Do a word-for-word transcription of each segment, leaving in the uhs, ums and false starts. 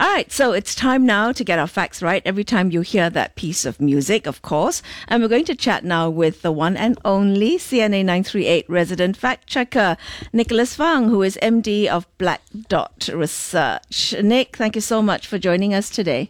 All right, so it's time now to get our facts right. Every time you hear that piece of music, of course. And we're going to chat now with the one and only C N A nine three eight resident fact checker, Nicholas Fang, who is M D of Black Dot Research. Nick, thank you so much for joining us today.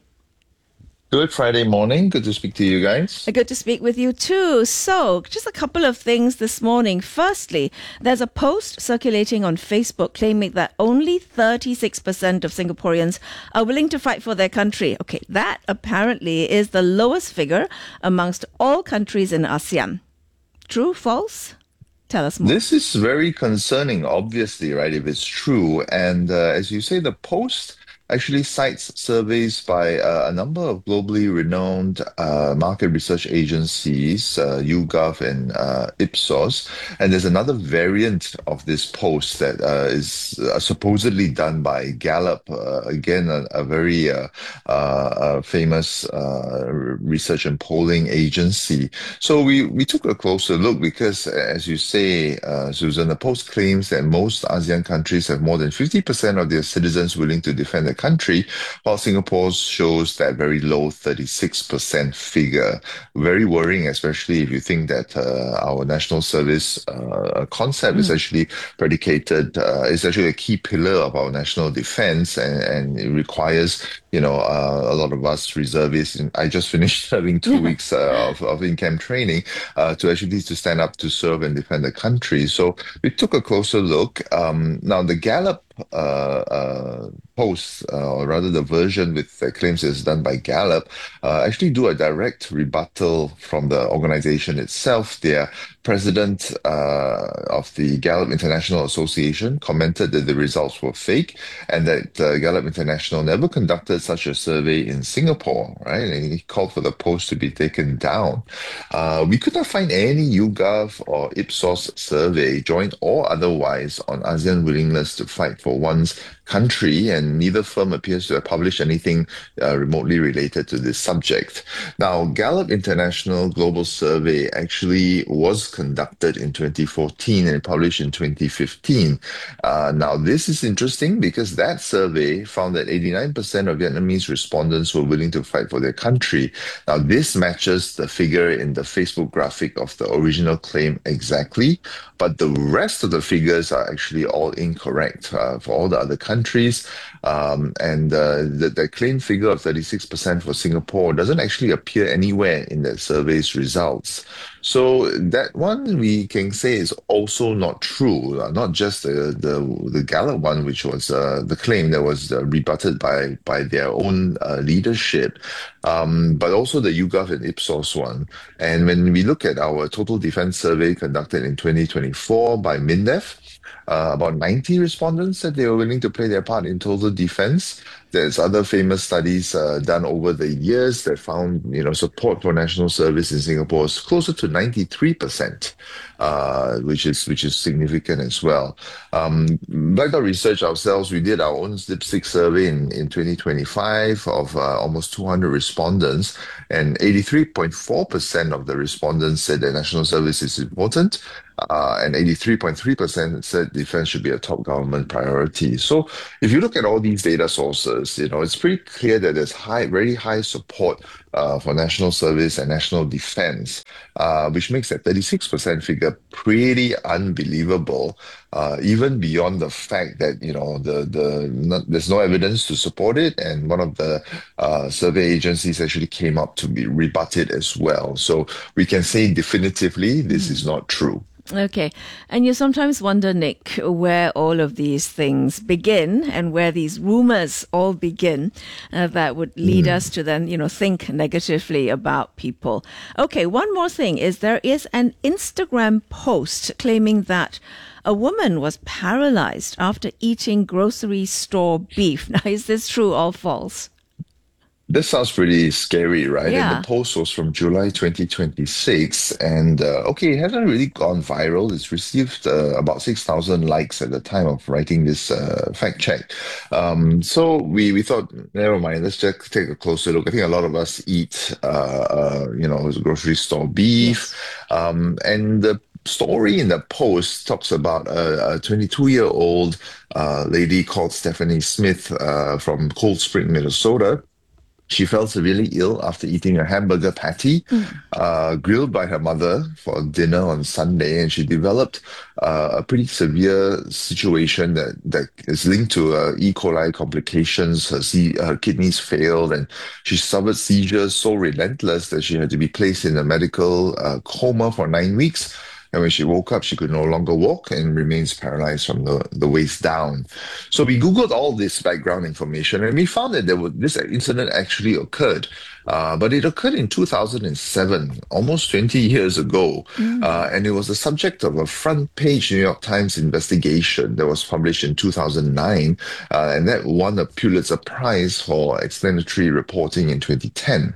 Good Friday morning. Good to speak to you guys. Good to speak with you too. So, just a couple of things this morning. Firstly, there's a post circulating on Facebook claiming that only thirty-six percent of Singaporeans are willing to fight for their country. Okay, that apparently is the lowest figure amongst all countries in ASEAN. True, false? Tell us more. This is very concerning, obviously, right, if it's true. And uh, as you say, the post actually cites surveys by uh, a number of globally renowned uh, market research agencies, uh, YouGov and uh, Ipsos. And there's another variant of this post that uh, is uh, supposedly done by Gallup, uh, again, a, a very uh, uh, famous uh, research and polling agency. So we, we took a closer look because, as you say, uh, Susan, the post claims that most ASEAN countries have more than fifty percent of their citizens willing to defend their country, while Singapore shows that very low thirty-six percent figure. Very worrying, especially if you think that uh, our national service uh, concept mm. is actually predicated, uh, is actually a key pillar of our national defense, and, and it requires, you know, uh, a lot of us reservists. And I just finished serving two weeks uh, of, of in-camp training uh, to actually to stand up to serve and defend the country. So we took a closer look. Um, now, the Gallup Uh, uh, posts, uh, or rather the version with the claims is done by Gallup, uh, actually do a direct rebuttal from the organization itself. Their president uh, of the Gallup International Association commented that the results were fake and that uh, Gallup International never conducted such a survey in Singapore, right? And he called for the post to be taken down. Uh, we could not find any YouGov or Ipsos survey, joint or otherwise, on ASEAN willingness to fight for one's country, and neither firm appears to have published anything uh, remotely related to this subject. Now, Gallup International Global Survey actually was conducted in twenty fourteen and published in twenty fifteen. Uh, now, this is interesting because that survey found that eighty-nine percent of Vietnamese respondents were willing to fight for their country. Now, this matches the figure in the Facebook graphic of the original claim exactly, but the rest of the figures are actually all incorrect uh, for all the other countries. Um, and uh, the, the claim figure of thirty-six percent for Singapore doesn't actually appear anywhere in the survey's results. So that one we can say is also not true, uh, not just the, the, the Gallup one, which was uh, the claim that was uh, rebutted by, by their own uh, leadership, um, but also the YouGov and Ipsos one. And when we look at our total defense survey conducted in twenty twenty-four by MINDEF, Uh, about ninety respondents said they were willing to play their part in total defense. There's other famous studies uh, done over the years that found, you know, support for national service in Singapore is closer to ninety-three percent, uh, which is which is significant as well. Um, Black Dot Research ourselves, we did our own dipstick survey in, in twenty twenty-five of uh, almost two hundred respondents, and eighty-three point four percent of the respondents said that national service is important. Uh, and eighty-three point three percent said defense should be a top government priority. So if you look at all these data sources, you know, it's pretty clear that there's high, very high support uh, for national service and national defense, uh, which makes that thirty-six percent figure pretty unbelievable, uh, even beyond the fact that, you know, the, the not, there's no evidence to support it. And one of the uh, survey agencies actually came up to be rebutted as well. So we can say definitively this is not true. Okay. And you sometimes wonder, Nick, where all of these things begin and where these rumors all begin uh, that would lead mm. us to then, you know, think negatively about people. Okay. One more thing is there is an Instagram post claiming that a woman was paralyzed after eating grocery store beef. Now, is this true or false? This sounds pretty scary, right? Yeah. And the post was from July twenty twenty-six. And uh, okay, it hasn't really gone viral. It's received uh, about six thousand likes at the time of writing this uh, fact check. Um, so we, we thought, never mind, let's just take a closer look. I think a lot of us eat, uh, uh, you know, grocery store beef. Yes. Um, and the story in the post talks about a twenty-two-year-old uh, lady called Stephanie Smith uh, from Cold Spring, Minnesota. She fell severely ill after eating a hamburger patty uh, grilled by her mother for dinner on Sunday, and she developed uh, a pretty severe situation that, that is linked to uh, E. coli complications. Her, se- her kidneys failed, and she suffered seizures so relentless that she had to be placed in a medical uh, coma for nine weeks. And when she woke up, she could no longer walk and remains paralyzed from the, the waist down. So we Googled all this background information and we found that there was, this incident actually occurred. Uh, but it occurred in two thousand seven, almost twenty years ago. Uh, and it was the subject of a front page New York Times investigation that was published in two thousand nine. Uh, and that won a Pulitzer Prize for explanatory reporting in twenty ten.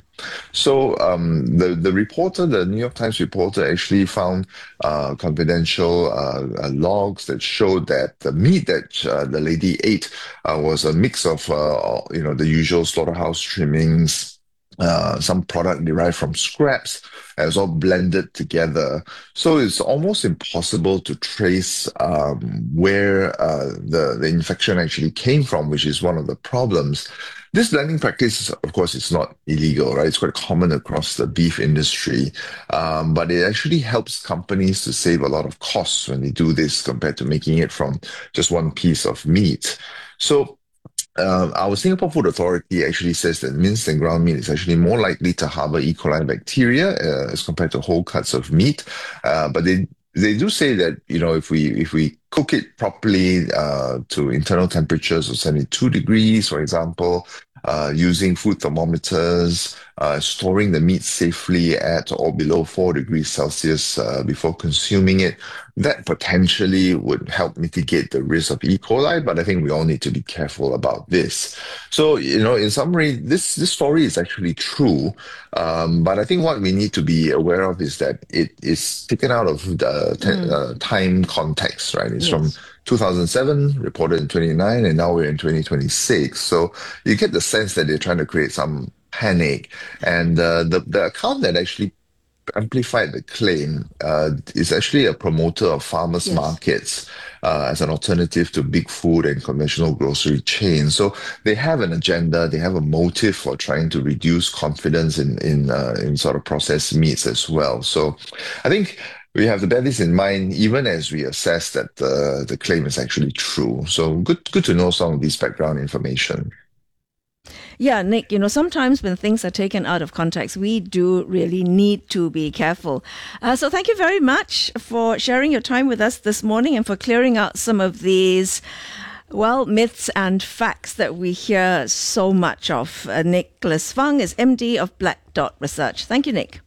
So um, the the reporter, the New York Times reporter, actually found uh, confidential uh, uh, logs that showed that the meat that uh, the lady ate uh, was a mix of uh, you know the usual slaughterhouse trimmings, uh, some product derived from scraps. It was all blended together. So it's almost impossible to trace um, where uh, the, the infection actually came from, which is one of the problems. This blending practice, of course, is not illegal, right? It's quite common across the beef industry, um, but it actually helps companies to save a lot of costs when they do this compared to making it from just one piece of meat. So um, our Singapore Food Authority actually says that minced and ground meat is actually more likely to harbor E. coli bacteria uh, as compared to whole cuts of meat. Uh, but they they do say that you know if we if we cook it properly uh, to internal temperatures of seventy-two degrees, for example, uh, using food thermometers, uh, storing the meat safely at or below four degrees Celsius uh, before consuming it, that potentially would help mitigate the risk of E. coli. But I think we all need to be careful about this. So, you know, in summary, this this story is actually true. Um, but I think what we need to be aware of is that it is taken out of the te- uh, time context, right? It's from Yes. two thousand seven, reported in twenty-nine, and now we're in twenty twenty-six. So you get the sense that they're trying to create some panic. And uh, the, the account that actually amplified the claim uh, is actually a promoter of farmers Yes. markets uh, as an alternative to big food and conventional grocery chains. So they have an agenda, they have a motive for trying to reduce confidence in in uh, in sort of processed meats as well. So I think we have to bear this in mind even as we assess that the the claim is actually true. So good good to know some of this background information. Yeah, Nick, you know, sometimes when things are taken out of context, we do really need to be careful. Uh, so thank you very much for sharing your time with us this morning and for clearing out some of these, well, myths and facts that we hear so much of. Uh, Nicholas Fung is M D of Black Dot Research. Thank you, Nick.